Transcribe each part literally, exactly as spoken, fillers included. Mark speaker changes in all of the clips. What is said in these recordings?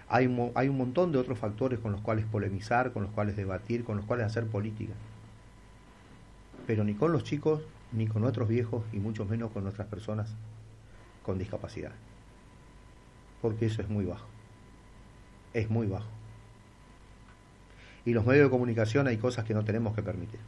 Speaker 1: Hay, mo, hay un montón de otros factores con los cuales polemizar, con los cuales debatir, con los cuales hacer política. Pero ni con los chicos, ni con nuestros viejos, y mucho menos con nuestras personas con discapacidad. Porque eso es muy bajo. Es muy bajo. Y los medios de comunicación hay cosas que no tenemos que permitir.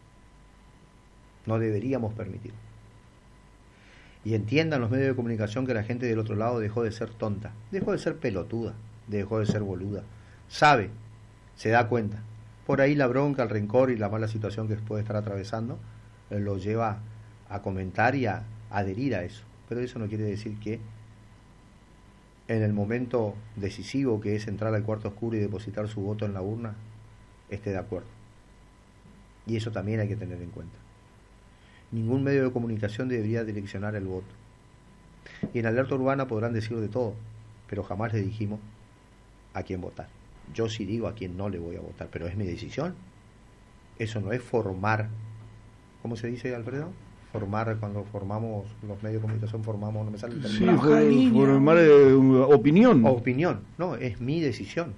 Speaker 1: No deberíamos permitir. Y entiendan los medios de comunicación que la gente del otro lado dejó de ser tonta, dejó de ser pelotuda, dejó de ser boluda. Sabe, se da cuenta. Por ahí la bronca, el rencor y la mala situación que puede estar atravesando eh, lo lleva a comentar y a adherir a eso. Pero eso no quiere decir que en el momento decisivo que es entrar al cuarto oscuro y depositar su voto en la urna, esté de acuerdo. Y eso también hay que tener en cuenta. Ningún medio de comunicación debería direccionar el voto. Y en Alerta Urbana podrán decir de todo, pero jamás le dijimos a quién votar. Yo sí digo a quién no le voy a votar, pero es mi decisión. Eso no es formar, ¿cómo se dice, Alfredo? Formar, cuando formamos los medios de comunicación, formamos, no me sale el término.
Speaker 2: Sí, for, formar eh, opinión.
Speaker 1: Opinión, no, es mi decisión.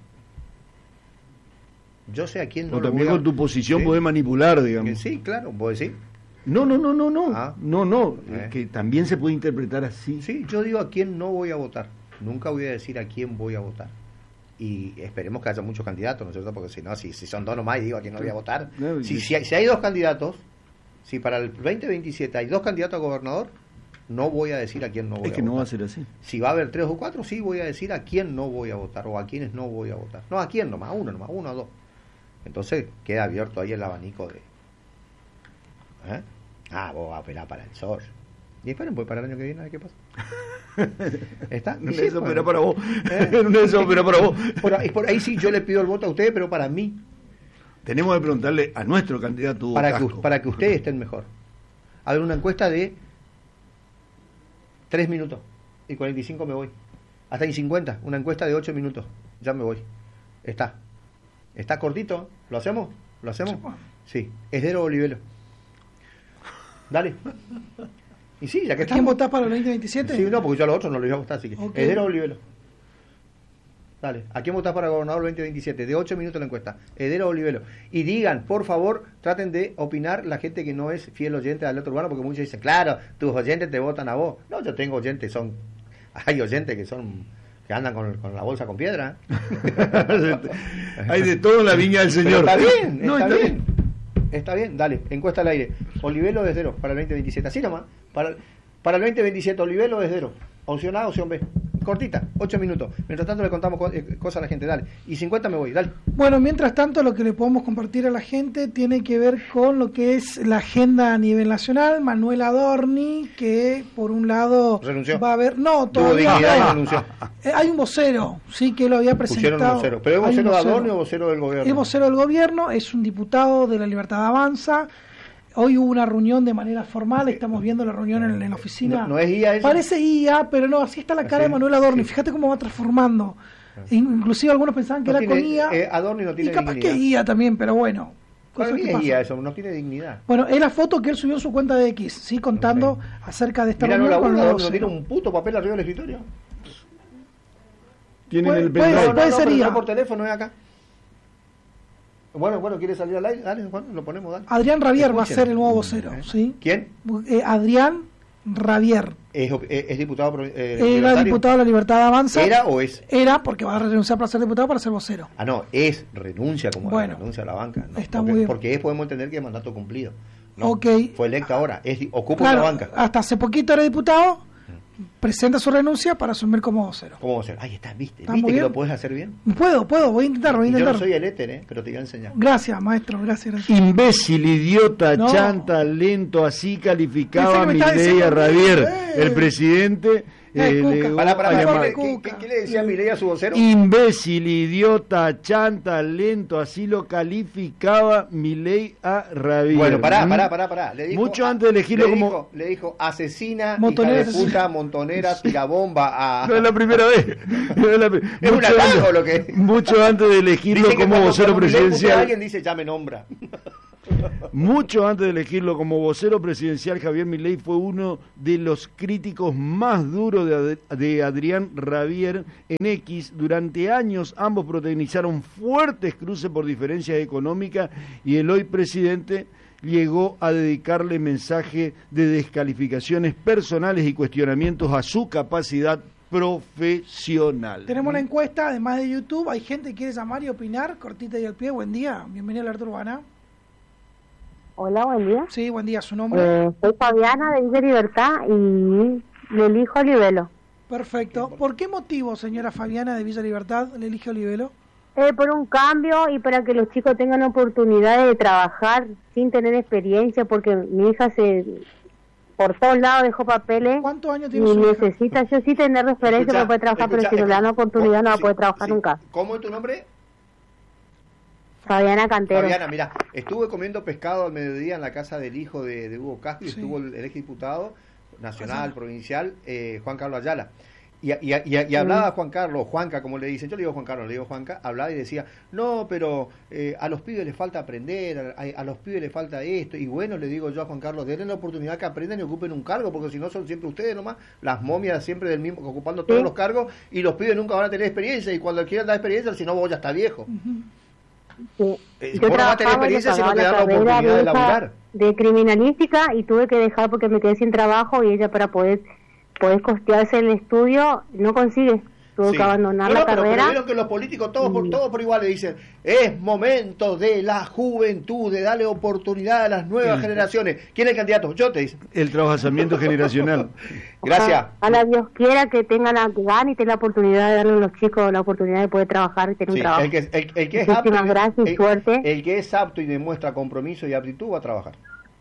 Speaker 1: Yo sé a quién no
Speaker 2: o
Speaker 1: le
Speaker 2: también
Speaker 1: voy a...
Speaker 2: con tu posición
Speaker 1: ¿Sí?
Speaker 2: podés manipular, digamos.
Speaker 1: Sí, claro, ¿vos decís?
Speaker 2: No, no, no, no, no,
Speaker 1: ah,
Speaker 2: no, no,
Speaker 1: eh.
Speaker 2: que también se puede interpretar así.
Speaker 1: Sí, yo digo a quién no voy a votar. Nunca voy a decir a quién voy a votar. Y esperemos que haya muchos candidatos, ¿no es cierto? Porque si no, si, si son dos nomás y digo a quién no voy a votar.
Speaker 2: No,
Speaker 1: si, si, hay, si hay dos candidatos, si para el veinte veintisiete hay dos candidatos a gobernador, no voy a decir a quién no voy a votar.
Speaker 2: Es que no va a ser así.
Speaker 1: Si va a haber tres o cuatro, sí voy a decir a quién no voy a votar o a quiénes no voy a votar. No, a quién nomás, a uno nomás, uno o dos. Entonces queda abierto ahí el abanico de... ¿Eh? Ah, vos vas a operar para el S O R. Y esperen, pues para el año que viene, a ver qué pasa. ¿Está?
Speaker 2: No
Speaker 1: sí,
Speaker 2: es
Speaker 1: bueno.
Speaker 2: opera para vos.
Speaker 1: ¿Eh?
Speaker 2: No es opera para vos.
Speaker 1: Por ahí, por ahí sí, yo le pido el voto a ustedes, pero para mí.
Speaker 2: Tenemos que preguntarle a nuestro candidato
Speaker 1: Para que,
Speaker 2: Casco.
Speaker 1: para que ustedes estén mejor. A ver, una encuesta de tres minutos. Y cuarenta y cinco me voy. Hasta en cincuenta. Una encuesta de ocho minutos. Ya me voy. Está. Está cortito. ¿Lo hacemos? ¿Lo hacemos? Sí. Esdero Olivelo. Dale. Y sí, ya que
Speaker 3: ¿Quién
Speaker 1: estamos.
Speaker 3: votás para el veinte veintisiete?
Speaker 1: Sí, no, porque yo a los otros no los iba a votar, así que.
Speaker 3: Okay.
Speaker 1: Esdero Olivelo. Dale. ¿A quién votás para gobernador veinte veintisiete? De ocho minutos la encuesta. Esdero Olivelo. Y digan, por favor, traten de opinar la gente que no es fiel oyente de Alerta Urbana, porque muchos dicen, claro, tus oyentes te votan a vos. No, yo tengo oyentes, son. Hay oyentes que son. que andan con, con la bolsa con piedra.
Speaker 2: Hay de todo en la viña del Señor.
Speaker 1: Pero está bien,
Speaker 2: no,
Speaker 1: está,
Speaker 2: está
Speaker 1: bien.
Speaker 2: bien.
Speaker 1: Está bien, dale, encuesta al aire. Olivelo de cero para el veinte veintisiete. Así nomás. Para, para el veinte veintisiete, Olivelo de cero. Opción A, opción B. Cortita, ocho minutos. Mientras tanto le contamos co- eh, cosas a la gente, dale. Y cincuenta me voy, dale.
Speaker 3: Bueno, mientras tanto, lo que le podemos compartir a la gente tiene que ver con lo que es la agenda a nivel nacional. Manuel Adorni, que por un lado
Speaker 1: Renunció.
Speaker 3: va a haber... No,
Speaker 1: Tuvo
Speaker 3: todavía
Speaker 1: dignidad y
Speaker 3: no.
Speaker 1: renunció.
Speaker 3: Eh, hay un vocero, sí, que lo había presentado.
Speaker 1: Pusieron un vocero. ¿Pero es
Speaker 3: Hay un
Speaker 1: vocero de Adorni o vocero del gobierno?
Speaker 3: Es vocero del gobierno, es un diputado de la Libertad Avanza. Hoy hubo una reunión de manera formal, estamos viendo la reunión en, en la oficina.
Speaker 1: ¿No, no es I A eso?
Speaker 3: Parece I A, pero no, así está la cara
Speaker 1: ¿Sí?
Speaker 3: de Manuel Adorni.
Speaker 1: Sí.
Speaker 3: Fíjate cómo va transformando. Inclusive algunos pensaban que
Speaker 1: No
Speaker 3: era
Speaker 1: tiene-
Speaker 3: con I A.
Speaker 1: eh, Adorni no tiene
Speaker 3: y capaz
Speaker 1: dignidad.
Speaker 3: que es I A también, pero bueno.
Speaker 1: Para
Speaker 3: cosas
Speaker 1: mí
Speaker 3: que
Speaker 1: es
Speaker 3: pasan.
Speaker 1: I A eso, no tiene dignidad.
Speaker 3: Bueno, es la foto que él subió en su cuenta de X, ¿sí? Contando
Speaker 1: Ok.
Speaker 3: acerca de esta
Speaker 1: Mira, no
Speaker 3: reunión
Speaker 1: la
Speaker 3: con
Speaker 1: burla,
Speaker 3: los
Speaker 1: no
Speaker 3: voceros.
Speaker 1: tiene un puto papel arriba del escritorio.
Speaker 2: Tienen
Speaker 3: Puede-
Speaker 2: el
Speaker 3: puede-
Speaker 2: pendrive.
Speaker 1: No, no,
Speaker 3: puede
Speaker 1: no,
Speaker 3: ser
Speaker 1: pero
Speaker 3: I A.
Speaker 1: no por teléfono, es acá. Bueno, bueno, ¿quiere salir al aire? Dale, Juan, lo ponemos, dale.
Speaker 3: Adrián Ravier va a
Speaker 1: Escuchen.
Speaker 3: ser el nuevo vocero,
Speaker 1: ¿Eh?
Speaker 3: ¿sí?
Speaker 1: ¿Quién?
Speaker 3: Eh, Adrián Ravier.
Speaker 1: Es, es, es diputado pro- eh,
Speaker 3: Era
Speaker 1: libertario.
Speaker 3: diputado de la Libertad Avanza.
Speaker 1: ¿Era o es?
Speaker 3: Era porque va a renunciar para ser diputado para ser vocero.
Speaker 1: Ah, no, es renuncia como
Speaker 3: Bueno,
Speaker 1: renuncia a la banca. ¿no?
Speaker 3: está
Speaker 1: porque,
Speaker 3: muy bien.
Speaker 1: porque es, podemos entender que es mandato cumplido. ¿no?
Speaker 3: Ok.
Speaker 1: Fue electa ahora, es, ocupa
Speaker 3: Claro,
Speaker 1: la banca.
Speaker 3: hasta hace poquito era diputado, presenta su renuncia para asumir como vocero.
Speaker 1: ¿Cómo va a ser? Ahí está, viste,
Speaker 3: Está
Speaker 1: viste
Speaker 3: muy
Speaker 1: que
Speaker 3: bien.
Speaker 1: lo puedes hacer bien.
Speaker 3: Puedo, puedo, voy a intentar, voy a
Speaker 1: Y yo
Speaker 3: intentar.
Speaker 1: no soy el éter, ¿eh? Pero te voy a enseñar.
Speaker 3: Gracias, maestro, gracias, gracias.
Speaker 2: Imbécil, idiota,
Speaker 3: No.
Speaker 2: chanta, lento, así
Speaker 3: Pensé
Speaker 2: calificaba
Speaker 3: que me estaba
Speaker 2: Milei
Speaker 3: diciendo
Speaker 2: a Ravier,
Speaker 3: eh.
Speaker 2: el presidente.
Speaker 3: Eh,
Speaker 2: eh,
Speaker 3: Cuca.
Speaker 2: le-
Speaker 1: Pará, pará,
Speaker 2: a
Speaker 1: pará,
Speaker 2: llamar-
Speaker 1: ¿qué, qué, qué- qué le decía Milei a su vocero?
Speaker 2: Imbécil, idiota, chanta, lento, así lo calificaba Milei a Ravier.
Speaker 1: Bueno, pará,
Speaker 2: ¿Mm?
Speaker 1: pará, pará, pará. Le dijo,
Speaker 2: Mucho antes de elegirlo
Speaker 1: le
Speaker 2: como-
Speaker 1: dijo- le dijo asesina,
Speaker 3: Montonera,
Speaker 1: hija de puta, montonera, tirabomba a...
Speaker 2: No es la primera vez. No es la pri-
Speaker 1: Es un
Speaker 2: mucho
Speaker 1: halago
Speaker 2: antes-
Speaker 1: lo que-
Speaker 2: Mucho antes de elegirlo
Speaker 1: Dice que
Speaker 2: como
Speaker 1: cuando-
Speaker 2: vocero
Speaker 1: cuando Milei putea a
Speaker 2: presidencial.
Speaker 1: alguien dice, ya me nombra.
Speaker 2: Mucho antes de elegirlo como vocero presidencial, Javier Milei fue uno de los críticos más duros de, Ad- de Adrián Rabier en X. Durante años ambos protagonizaron fuertes cruces por diferencias económicas y el hoy presidente llegó a dedicarle mensaje de descalificaciones personales y cuestionamientos a su capacidad profesional.
Speaker 3: Tenemos la encuesta, además de YouTube, hay gente que quiere llamar y opinar, cortita y al pie. Buen día, bienvenido a la Alerta Urbana.
Speaker 4: Hola, buen día.
Speaker 3: Sí, buen día, su nombre.
Speaker 4: Eh, soy Fabiana de Villa Libertad y le elijo a Olivelo.
Speaker 3: Perfecto. ¿Por qué motivo, señora Fabiana de Villa Libertad, le elige Olivelo?
Speaker 4: Eh, por un cambio y para que los chicos tengan oportunidades de trabajar sin tener experiencia, porque mi hija se por todos lados dejó papeles.
Speaker 3: ¿Cuántos años tiene
Speaker 4: y
Speaker 3: su hija?
Speaker 4: necesita, yo sí tener referencia
Speaker 1: Escuchá,
Speaker 4: para poder trabajar,
Speaker 1: escuchá,
Speaker 4: pero si no le dan
Speaker 1: escuchá.
Speaker 4: oportunidad no va a
Speaker 1: Sí,
Speaker 4: poder trabajar
Speaker 1: sí.
Speaker 4: nunca.
Speaker 1: ¿Cómo es tu nombre?
Speaker 4: Fabiana Cantero.
Speaker 1: Fabiana, mira, estuve comiendo pescado al mediodía en la casa del hijo de, de Hugo Castro y
Speaker 3: Sí.
Speaker 1: estuvo el, el exdiputado nacional,
Speaker 3: Ayala.
Speaker 1: provincial, eh, Juan Carlos Ayala. Y, y, y, y hablaba Juan Carlos, Juanca, como le dicen, yo le digo Juan Carlos, le digo Juanca, hablaba y decía, no, pero eh, a los pibes les falta aprender, a, a los pibes les falta esto, y bueno, le digo yo a Juan Carlos, denle la oportunidad que aprendan y ocupen un cargo, porque si no son siempre ustedes nomás, las momias siempre del mismo, ocupando todos
Speaker 4: Sí.
Speaker 1: los cargos, y los pibes nunca van a tener experiencia, y cuando quieran dar experiencia, si no vos ya está viejo.
Speaker 4: Sí.
Speaker 1: Eh,
Speaker 4: Yo
Speaker 1: vos no vas a tener
Speaker 4: trabajaba y le
Speaker 1: experiencia si no
Speaker 4: pagaba
Speaker 1: te
Speaker 4: la
Speaker 1: dan la
Speaker 4: carrera
Speaker 1: oportunidad de
Speaker 4: de, esa-
Speaker 1: laburar.
Speaker 4: de criminalística y tuve que dejar porque me quedé sin trabajo y ella para poder poder costearse el estudio no consigue. Tuvo
Speaker 1: Sí.
Speaker 4: que abandonar
Speaker 1: No,
Speaker 4: la
Speaker 1: no, pero,
Speaker 4: carrera.
Speaker 1: pero vieron que los políticos todos por,
Speaker 4: Mm.
Speaker 1: todos por igual le dicen, es momento de la juventud, de darle oportunidad a las nuevas
Speaker 2: Sí.
Speaker 1: generaciones. ¿Quién es el candidato? Yo te dice.
Speaker 2: El trabajamiento generacional.
Speaker 1: Gracias.
Speaker 4: A la Dios quiera que tengan la que ganen y tengan la oportunidad de darle a los chicos la oportunidad de poder trabajar y tener
Speaker 1: Sí,
Speaker 4: un trabajo.
Speaker 1: el, que, el, el que es apto,
Speaker 4: Muchísimas gracias y
Speaker 1: el,
Speaker 4: suerte.
Speaker 1: el que es apto y demuestra compromiso y aptitud va a trabajar.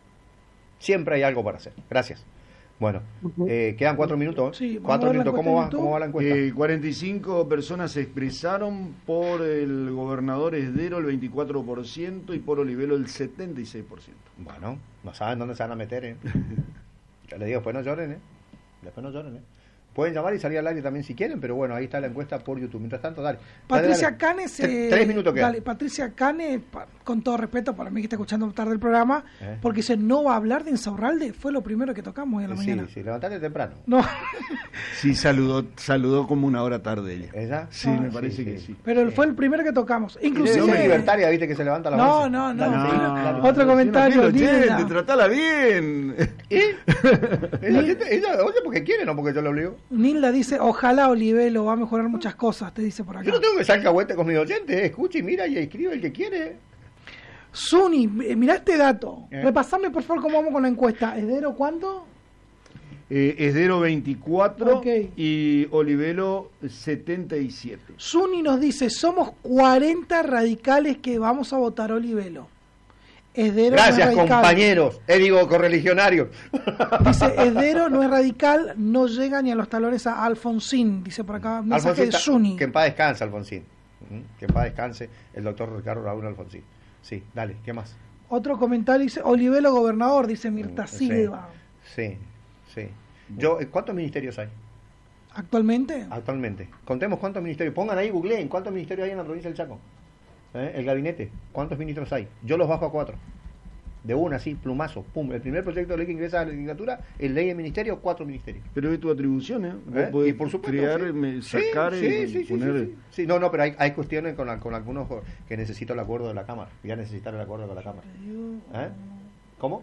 Speaker 1: Siempre hay algo para hacer. Gracias. Bueno,
Speaker 4: Ujú.
Speaker 1: eh, quedan cuatro minutos.
Speaker 3: Sí, vamos a
Speaker 1: cuatro
Speaker 3: ver la
Speaker 1: minutos.
Speaker 3: encuesta
Speaker 1: ¿Cómo
Speaker 3: en
Speaker 1: va,
Speaker 3: YouTube.
Speaker 1: ¿Cómo va la encuesta?
Speaker 2: Eh, cuarenta y cinco personas se expresaron por el gobernador Esdero el veinticuatro por ciento y por Olivelo el setenta y seis por ciento.
Speaker 1: Bueno, no saben dónde se van a meter, ¿eh? Ya les digo, después no lloren, ¿eh? Después no lloren, ¿eh? Pueden llamar y salir al aire también si quieren, pero bueno, ahí está la encuesta por YouTube. Mientras tanto, dale. Dale,
Speaker 3: Patricia
Speaker 1: dale.
Speaker 3: Canes,
Speaker 1: Tre-
Speaker 3: eh,
Speaker 1: Tres minutos quedan.
Speaker 3: dale, Patricia Canes, pa- con todo respeto para mí que está escuchando tarde el programa,
Speaker 1: Eh.
Speaker 3: porque dice, no va a hablar de Insaurralde, fue lo primero que tocamos hoy en la
Speaker 1: Sí,
Speaker 3: mañana.
Speaker 1: sí, levantate temprano.
Speaker 3: No,
Speaker 2: Sí, saludó, saludó como una hora tarde ella.
Speaker 1: ¿Ella?
Speaker 2: Sí,
Speaker 3: Ah,
Speaker 2: me
Speaker 1: sí,
Speaker 2: parece
Speaker 1: sí.
Speaker 2: que sí.
Speaker 3: pero fue el primero que tocamos.
Speaker 1: Inclusive
Speaker 3: Inclusive...
Speaker 1: hombre libertaria, viste que se levanta la
Speaker 3: No,
Speaker 1: voz.
Speaker 3: no, no,
Speaker 1: Dale,
Speaker 3: no.
Speaker 1: sí, dale.
Speaker 3: Otro comentario,
Speaker 2: Una fiel oyente,
Speaker 3: Nilda.
Speaker 2: tratala bien.
Speaker 1: ¿Y? ella, ella oye porque quiere, no porque yo le obligo.
Speaker 3: Nilda dice, ojalá Olivelo va a mejorar muchas cosas, te dice por acá.
Speaker 1: Yo no tengo que sacar cahuete con mis oyentes, eh. Escucha y mira y escribe el que quiere.
Speaker 3: Zuni, eh, mirá este dato.
Speaker 1: Eh.
Speaker 3: Repasame por favor cómo vamos con la encuesta. ¿Esdero cuánto?
Speaker 2: Eh, Esdero veinticuatro
Speaker 3: Ok.
Speaker 2: y Olivelo setenta y siete.
Speaker 3: Zuni nos dice, somos cuarenta radicales que vamos a votar Olivelo. Esdero no
Speaker 1: Gracias,
Speaker 3: es radical.
Speaker 1: compañeros. Eh, digo, correligionarios.
Speaker 3: Dice, Esdero no es radical, no llega ni a los talones a Alfonsín. Dice por acá, un mensaje de
Speaker 1: Alfonsín,
Speaker 3: Zuni.
Speaker 1: que en paz descanse, Alfonsín. Ujú, Que en paz descanse el doctor Ricardo Raúl Alfonsín. Sí, dale, ¿qué más?
Speaker 3: Otro comentario dice, Olivelo gobernador, dice Mirta
Speaker 1: Sí,
Speaker 3: Silva.
Speaker 1: Sí, sí. Yo, eh, ¿cuántos ministerios hay
Speaker 3: ¿Actualmente?
Speaker 1: actualmente? Contemos cuántos ministerios. Pongan ahí, googleen, ¿cuántos ministerios hay en la provincia del Chaco? ¿Eh? El gabinete, ¿cuántos ministros hay? Yo los bajo a cuatro. De una, así, plumazo, pum. El primer proyecto de ley que ingresa a la legislatura, el ley de ministerio, cuatro ministerios.
Speaker 2: Pero es tu atribución, ¿eh? Vos
Speaker 1: ¿Eh?
Speaker 2: podés
Speaker 1: Y por supuesto,
Speaker 2: crear,
Speaker 1: sí.
Speaker 2: me-
Speaker 1: Sí,
Speaker 2: sacar
Speaker 1: sí,
Speaker 2: y
Speaker 1: sí, sí,
Speaker 2: poner...
Speaker 1: sí, sí. Sí, no, no, pero hay, hay cuestiones con, la- con algunos que necesito el acuerdo de la Cámara. Voy a necesitar el acuerdo de la Cámara. ¿Eh? ¿Cómo?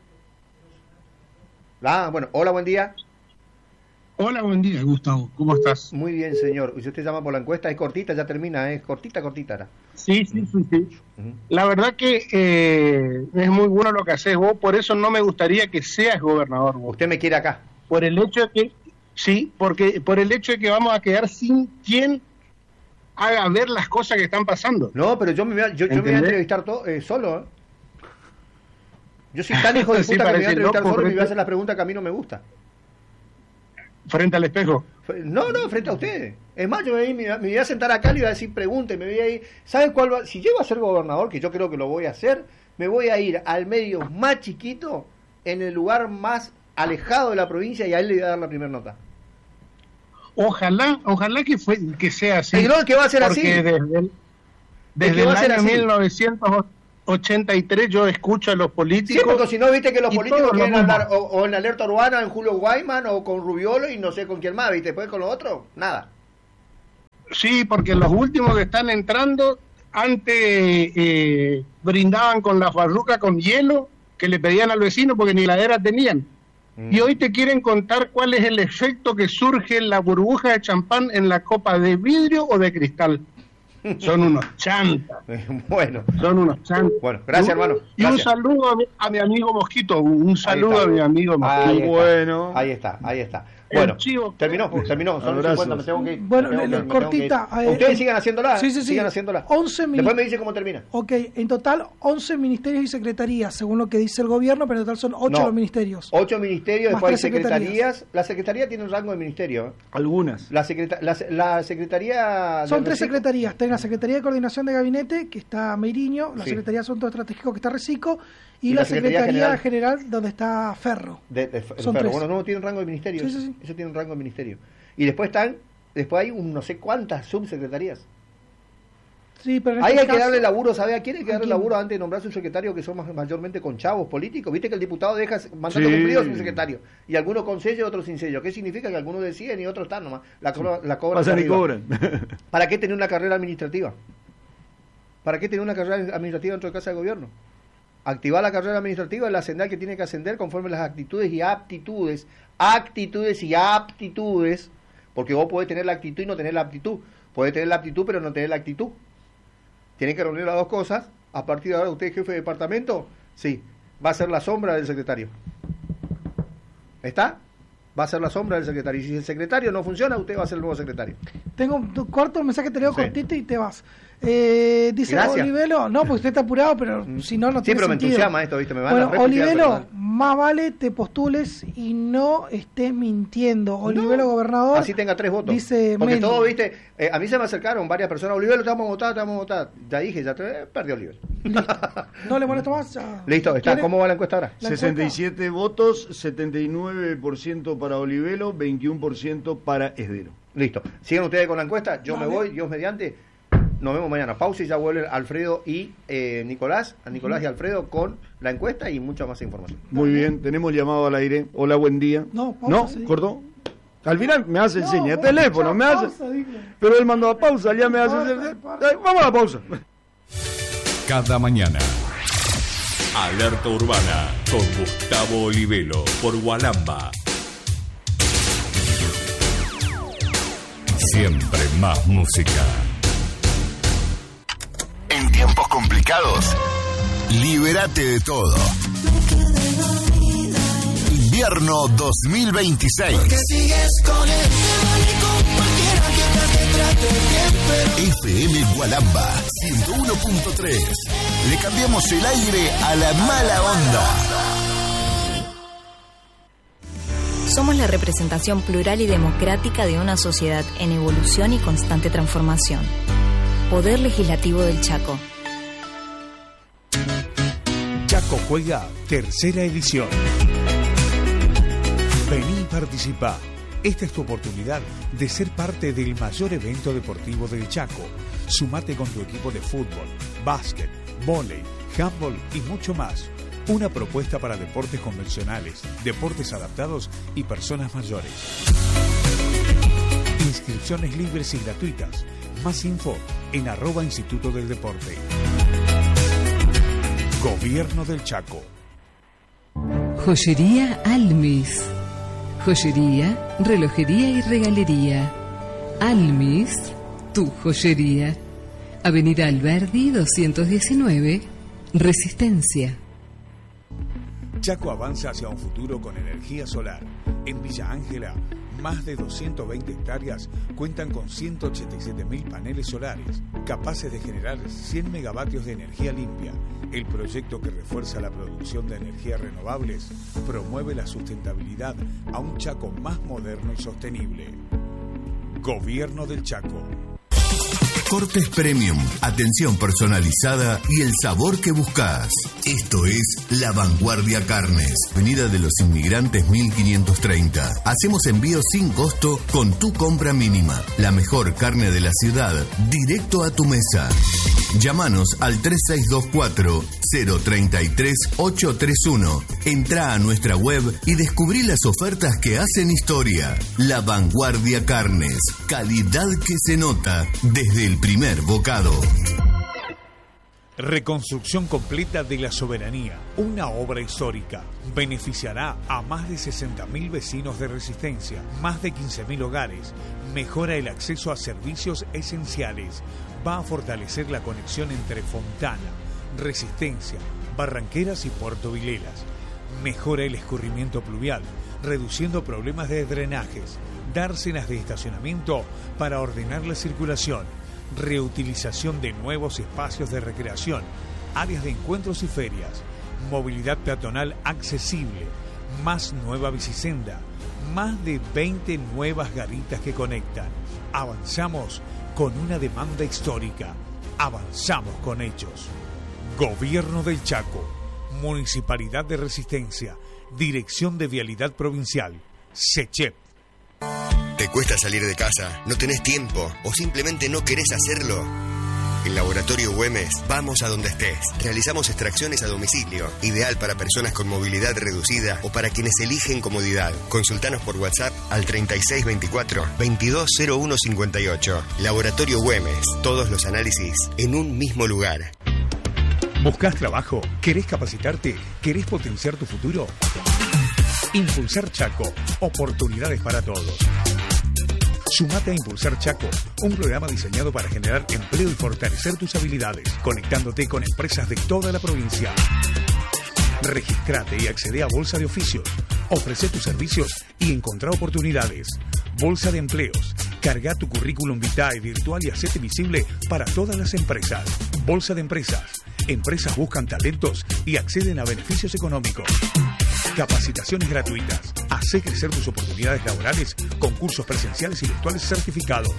Speaker 1: Ah, bueno, hola, buen día.
Speaker 5: Hola, buen día, Gustavo. ¿Cómo estás?
Speaker 1: Muy bien, señor. Si usted llama por la encuesta, es cortita, ya termina, es cortita, cortita. Ahora.
Speaker 5: Sí, sí, sí, sí.
Speaker 1: Ujú.
Speaker 5: La verdad que eh, es muy bueno lo que haces vos, por eso no me gustaría que seas gobernador vos.
Speaker 1: Usted me quiere acá.
Speaker 5: Por el hecho de que, sí, porque por el hecho de que vamos a quedar sin quien haga ver las cosas que están pasando.
Speaker 1: No, pero yo me voy a, yo, yo me voy a
Speaker 5: ¿Entendés?
Speaker 1: entrevistar todo, eh, solo. ¿eh? Yo soy tan hijo de
Speaker 5: Sí,
Speaker 1: puta que me voy a
Speaker 5: parece
Speaker 1: entrevistar
Speaker 5: loco,
Speaker 1: solo y me voy a
Speaker 5: frente-
Speaker 1: hacer las preguntas que a mí no me gusta.
Speaker 5: Frente al espejo.
Speaker 1: No, no, frente a ustedes. Es más, yo me, voy- me voy a sentar acá y le voy a decir, pregunte, me voy a ir. ¿Sabe cuál va? Si llego a ser gobernador, que yo creo que lo voy a hacer, me voy a ir al medio más chiquito, en el lugar más alejado de la provincia y a él le voy a dar la primera nota.
Speaker 5: Ojalá, ojalá que fue que sea así.
Speaker 1: Y no, que va a ser
Speaker 5: porque
Speaker 1: así.
Speaker 5: desde el,
Speaker 1: que
Speaker 5: desde
Speaker 1: va
Speaker 5: el
Speaker 1: a ser
Speaker 5: año
Speaker 1: así.
Speaker 5: mil novecientos ochenta y tres yo escucho a los políticos.
Speaker 1: Sí, porque si no, viste que los
Speaker 5: y
Speaker 1: políticos
Speaker 5: todos
Speaker 1: quieren
Speaker 5: lo mismo.
Speaker 1: hablar o, o en Alerta Urbana, en Julio Guayman, o con Rubiolo y no sé con quién más, viste, después con los otros, nada.
Speaker 5: Sí, porque los últimos que están entrando, antes eh, brindaban con la farruca con hielo que le pedían al vecino porque ni heladera tenían. Mm. Y hoy te quieren contar cuál es el efecto que surge en la burbuja de champán en la copa de vidrio o de cristal. Son unos chantas.
Speaker 1: Bueno.
Speaker 5: Son unos chantas.
Speaker 1: Bueno, gracias, hermano. Gracias.
Speaker 5: Y un saludo a mi, a mi amigo Mosquito. Un saludo a mi amigo Mosquito.
Speaker 1: Ahí está,
Speaker 2: bueno.
Speaker 1: Ahí está, ahí está. Bueno, terminó, terminó, son
Speaker 2: Abrazos.
Speaker 1: cincuenta, me tengo que ir.
Speaker 3: Bueno,
Speaker 1: me tengo
Speaker 3: le-
Speaker 1: que- me
Speaker 3: cortita,
Speaker 1: tengo que ir.
Speaker 3: eh,
Speaker 1: Ustedes
Speaker 3: eh,
Speaker 1: sigan haciéndola,
Speaker 3: sí, sí, sí.
Speaker 1: sigan haciéndola.
Speaker 3: once mil-
Speaker 1: Después me dice cómo termina.
Speaker 3: Ok, en total once ministerios y secretarías, según lo que dice el gobierno, pero en total son ocho
Speaker 1: No.
Speaker 3: los ministerios.
Speaker 1: Ocho ministerios,
Speaker 3: Más
Speaker 1: después hay
Speaker 3: tres secretarías.
Speaker 1: secretarías. La secretaría tiene un rango de ministerio. ¿eh?
Speaker 2: Algunas.
Speaker 1: La, secreta- la, la secretaría...
Speaker 3: Son
Speaker 1: de
Speaker 3: tres
Speaker 1: Recico-
Speaker 3: secretarías. Tengo la Secretaría de Coordinación de Gabinete, que está Meiriño, la
Speaker 1: Sí.
Speaker 3: Secretaría de Asuntos Estratégicos, que está Recico, y,
Speaker 1: Y
Speaker 3: la,
Speaker 1: la Secretaría
Speaker 3: Secretaría
Speaker 1: General.
Speaker 3: General. donde está Ferro.
Speaker 1: De, de-
Speaker 3: Son
Speaker 1: pero
Speaker 3: tres.
Speaker 1: bueno, no tiene un rango de ministerio.
Speaker 3: Sí, sí, sí.
Speaker 1: Eso tiene un rango de ministerio. Y después están, después hay un no sé cuántas subsecretarías.
Speaker 3: Sí, pero en
Speaker 1: Ahí
Speaker 3: este
Speaker 1: hay que
Speaker 3: caso-
Speaker 1: darle laburo, ¿sabe a quién hay que
Speaker 3: ¿A
Speaker 1: darle
Speaker 3: quién?
Speaker 1: laburo antes de nombrar su secretario, que son más- mayormente con chavos políticos? Viste que el diputado deja mandato
Speaker 2: Sí.
Speaker 1: cumplido sin secretario. Y algunos con sello y otros sin sello. ¿Qué significa? Que algunos deciden y otros están nomás. La, cobra- la cobran.
Speaker 2: Pasan y
Speaker 1: arriba.
Speaker 2: cobran.
Speaker 1: ¿Para qué tener una carrera administrativa? ¿Para qué tener una carrera administrativa dentro de Casa de Gobierno? Activar la carrera administrativa, el ascender que tiene que ascender conforme las actitudes y aptitudes. Actitudes y aptitudes. Porque vos podés tener la actitud y no tener la aptitud. Podés tener la aptitud pero no tener la actitud. Tienen que reunir las dos cosas. A partir de ahora, usted es jefe de departamento, sí, va a ser la sombra del secretario. ¿Está? Va a ser la sombra del secretario. Y si el secretario no funciona, usted va a ser el nuevo secretario.
Speaker 3: Tengo un corto mensaje, te leo
Speaker 1: Sí.
Speaker 3: cortito y te vas. Eh, dice
Speaker 1: Gracias.
Speaker 3: Olivelo, no, porque usted está apurado, pero si no, no
Speaker 1: Sí,
Speaker 3: tiene
Speaker 1: pero me
Speaker 3: sentido.
Speaker 1: entusiasma esto, ¿viste? Me van a
Speaker 3: Bueno,
Speaker 1: reputear
Speaker 3: Olivelo,
Speaker 1: personal.
Speaker 3: más vale te postules y no estés mintiendo. Olivelo,
Speaker 1: No,
Speaker 3: gobernador.
Speaker 1: Así tenga tres votos.
Speaker 3: Dice
Speaker 1: Porque
Speaker 3: Meli.
Speaker 1: todo, viste, eh, a mí se me acercaron varias personas. Olivelo, te vamos a votar, te vamos a votar. Ya dije, ya te eh, perdió Olivelo.
Speaker 3: No le molesto más. Ya.
Speaker 1: Listo, está.
Speaker 3: ¿Quiere?
Speaker 1: ¿Cómo va la encuesta ahora?
Speaker 3: La
Speaker 2: sesenta y siete votos, setenta y nueve por ciento para Olivelo, veintiuno por ciento para Esdero.
Speaker 1: Listo. Sigan ustedes con la encuesta. Yo
Speaker 3: Dale.
Speaker 1: me voy, Dios mediante. Nos vemos mañana. Pausa y ya vuelven Alfredo y eh, Nicolás, a Nicolás y Alfredo con la encuesta y mucha más información.
Speaker 2: Muy bien, tenemos llamado al aire. Hola, buen día.
Speaker 3: No, pausa,
Speaker 2: ¿No?
Speaker 3: sí.
Speaker 2: ¿Cortó? Al final me hace
Speaker 3: No,
Speaker 2: seña,
Speaker 3: vos
Speaker 2: teléfono,
Speaker 3: escuchá,
Speaker 2: me hace...
Speaker 3: pausa, digo.
Speaker 2: Pero él mandó a pausa, ya me hace...
Speaker 3: Pausa, pausa.
Speaker 2: Eh, Vamos a la pausa.
Speaker 6: Cada mañana. Alerta Urbana con Gustavo Olivelo por Gualamba. Siempre más música.
Speaker 7: En tiempos complicados, libérate de todo. Invierno dos mil veintiséis. F M Gualamba ciento uno punto tres. Le cambiamos el aire a la mala onda.
Speaker 8: Somos la representación plural y democrática de una sociedad en evolución y constante transformación. Poder Legislativo del Chaco.
Speaker 9: Chaco Juega, tercera edición. Vení y participá. Esta es tu oportunidad de ser parte del mayor evento deportivo del Chaco. Sumate con tu equipo de fútbol, básquet, vóley, handball y mucho más. Una propuesta para deportes convencionales, deportes adaptados y personas mayores. Inscripciones libres y gratuitas. Más info en arroba Instituto del Deporte. Gobierno del Chaco.
Speaker 10: Joyería Almis. Joyería, relojería y regalería. Almis, tu joyería. Avenida Alberdi doscientos diecinueve, Resistencia.
Speaker 9: Chaco avanza hacia un futuro con energía solar. En Villa Ángela, más de doscientas veinte hectáreas cuentan con ciento ochenta y siete mil paneles solares, capaces de generar cien megavatios de energía limpia. El proyecto, que refuerza la producción de energías renovables, promueve la sustentabilidad a un Chaco más moderno y sostenible. Gobierno del Chaco.
Speaker 7: Cortes Premium, atención personalizada y el sabor que buscas. Esto es La Vanguardia Carnes, Avenida de los Inmigrantes mil quinientos treinta. Hacemos envíos sin costo con tu compra mínima. La mejor carne de la ciudad, directo a tu mesa. Llámanos al tres seis dos cuatro, cero tres tres, ocho tres uno. Entra a nuestra web y descubrí las ofertas que hacen historia. La Vanguardia Carnes, calidad que se nota desde el primer bocado.
Speaker 9: Reconstrucción completa de la Soberanía, una obra histórica. Beneficiará a más de sesenta mil vecinos de Resistencia, más de quince mil hogares. Mejora el acceso a servicios esenciales. Va a fortalecer la conexión entre Fontana, Resistencia, Barranqueras y Puerto Vilelas. Mejora el escurrimiento pluvial, reduciendo problemas de drenajes. Dársenas de estacionamiento para ordenar la circulación. Reutilización de nuevos espacios de recreación, áreas de encuentros y ferias, movilidad peatonal accesible, más nueva bicisenda, más de veinte nuevas garitas que conectan. Avanzamos con una demanda histórica, avanzamos con hechos. Gobierno del Chaco, Municipalidad de Resistencia, Dirección de Vialidad Provincial, SECHEP.
Speaker 11: ¿Te cuesta salir de casa? ¿No tenés tiempo? ¿O simplemente no querés hacerlo? En Laboratorio Güemes, vamos a donde estés. Realizamos extracciones a domicilio, ideal para personas con movilidad reducida o para quienes eligen comodidad. Consultanos por WhatsApp al treinta y seis veinticuatro, veintidós cero uno cincuenta y ocho. Laboratorio Güemes, todos los análisis en un mismo lugar.
Speaker 9: ¿Buscás trabajo? ¿Querés capacitarte? ¿Querés potenciar tu futuro? Impulsar Chaco, oportunidades para todos. Sumate a Impulsar Chaco, un programa diseñado para generar empleo y fortalecer tus habilidades, conectándote con empresas de toda la provincia. Registrate y accede a Bolsa de Oficios. Ofrece tus servicios y encontrá oportunidades. Bolsa de Empleos. Carga tu currículum vitae virtual y hacete visible para todas las empresas. Bolsa de Empresas. Empresas buscan talentos y acceden a beneficios económicos. Capacitaciones gratuitas. Hacé crecer tus oportunidades laborales con cursos presenciales y virtuales certificados.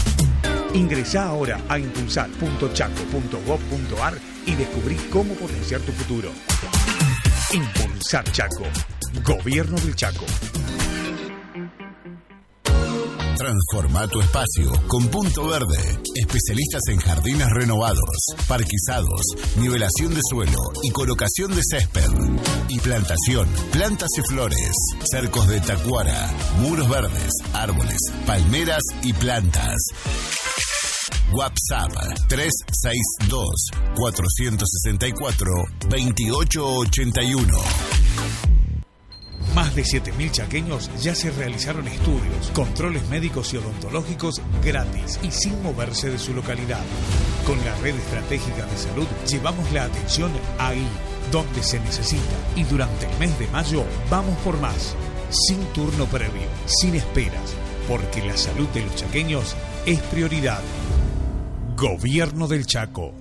Speaker 9: Ingresá ahora a impulsar punto chaco punto gob punto ar y descubrí cómo potenciar tu futuro. Impulsar Chaco. Gobierno del Chaco.
Speaker 7: Transforma tu espacio con Punto Verde. Especialistas en jardines renovados, parquizados, nivelación de suelo y colocación de césped. Y plantación, plantas y flores, cercos de tacuara, muros verdes, árboles, palmeras y plantas. WhatsApp tres seis dos, cuatro seis cuatro, dos ocho ocho uno.
Speaker 9: Más de siete mil chaqueños ya se realizaron estudios, controles médicos y odontológicos gratis y sin moverse de su localidad. Con la red estratégica de salud llevamos la atención ahí, donde se necesita. Y durante el mes de mayo vamos por más. Sin turno previo, sin esperas, porque la salud de los chaqueños es prioridad. Gobierno del Chaco.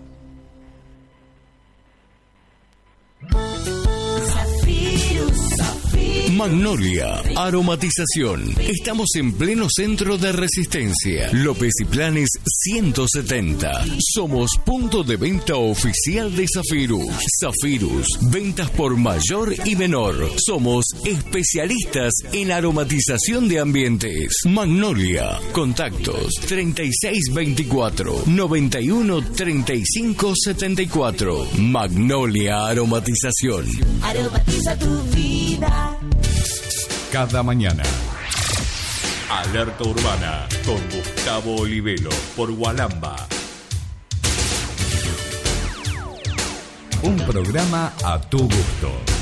Speaker 6: Magnolia, aromatización. Estamos en pleno centro de Resistencia. López y Planes ciento setenta. Somos punto de venta oficial de Zafirus. Zafirus, ventas por mayor y menor. Somos especialistas en aromatización de ambientes. Magnolia, contactos treinta y seis veinticuatro, noventa y uno treinta y cinco setenta y cuatro. Magnolia Aromatización.
Speaker 12: Aromatiza tu vida.
Speaker 6: Cada mañana. Alerta Urbana con Gustavo Olivelo por Gualamba. Un programa a tu gusto.